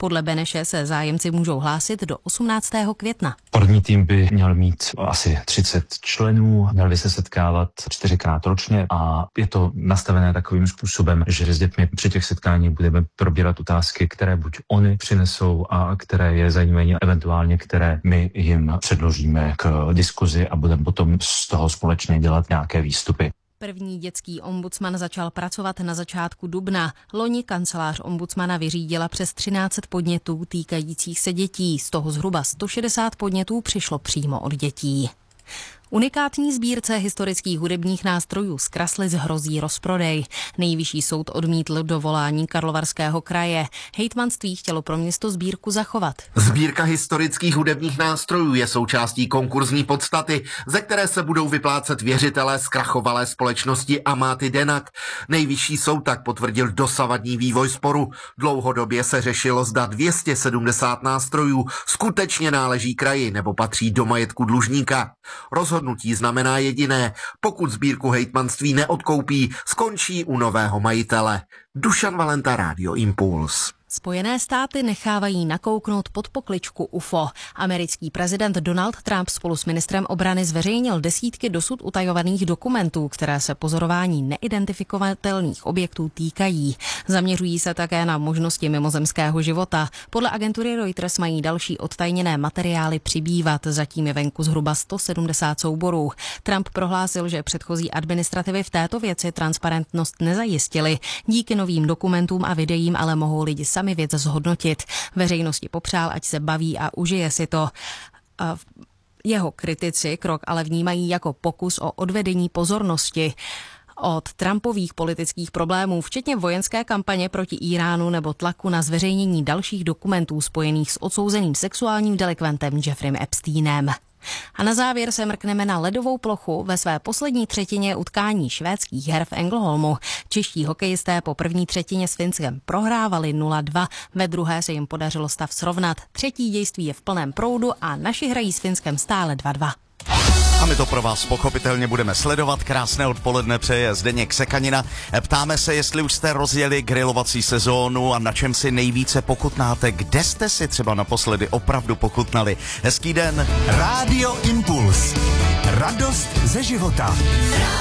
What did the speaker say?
Podle Beneše se zájemci můžou hlásit do 18. května. První tým by měl mít asi 30 členů, měl by se setkávat 4krát ročně a je to nastavené takovým způsobem, že s dětmi při těch setkáních budeme probírat otázky, které buď oni přinesou a které je zajímají, eventuálně které my jim předložíme k diskuzi a budeme potom z toho společně dělat nějaké výstupy. První dětský ombudsman začal pracovat na začátku dubna. Loni kancelář ombudsmana vyřídila přes 1300 podnětů týkajících se dětí. Z toho zhruba 160 podnětů přišlo přímo od dětí. Unikátní sbírce historických hudebních nástrojů z Kraslic hrozí rozprodej. Nejvyšší soud odmítl dovolání Karlovarského kraje. Hejtmanství chtělo pro město sbírku zachovat. Sbírka historických hudebních nástrojů je součástí konkurzní podstaty, ze které se budou vyplácet věřitelé zkrachovalé společnosti Amati Denak. Nejvyšší soud tak potvrdil dosavadní vývoj sporu. Dlouhodobě se řešilo, zda 270 nástrojů skutečně náleží kraji nebo patří do majetku dlužníka. Rozhodnutí znamená jediné: pokud sbírku hejtmanství neodkoupí, skončí u nového majitele. Dušan Valenta, Rádio Impuls. Spojené státy nechávají nakouknout pod pokličku UFO. Americký prezident Donald Trump spolu s ministrem obrany zveřejnil desítky dosud utajovaných dokumentů, které se pozorování neidentifikovatelných objektů týkají. Zaměřují se také na možnosti mimozemského života. Podle agentury Reuters mají další odtajněné materiály přibývat. Zatím je venku zhruba 170 souborů. Trump prohlásil, že předchozí administrativy v této věci transparentnost nezajistily. Díky novým dokumentům a videím ale mohou lidi sami věc zhodnotit. Veřejnosti popřál, ať se baví a užije si to. Jeho kritici krok ale vnímají jako pokus o odvedení pozornosti od Trumpových politických problémů, včetně vojenské kampaně proti Íránu nebo tlaku na zveřejnění dalších dokumentů spojených s odsouzeným sexuálním delikventem Jeffreyem Epsteinem. A na závěr se mrkneme na ledovou plochu. Ve své poslední třetině utkání švédských her v Ängelholmu čeští hokejisté po první třetině s Finskem prohrávali 0-2. Ve druhé se jim podařilo stav srovnat. Třetí dějství je v plném proudu a naši hrají s Finskem stále 2-2. A my to pro vás pochopitelně budeme sledovat. Krásné odpoledne přeje Zdeněk Sekanina. Ptáme se, jestli už jste rozjeli grilovací sezónu a na čem si nejvíce pochutnáte. Kde jste si třeba naposledy opravdu pochutnali? Hezký den. Rádio Impuls. Radost ze života.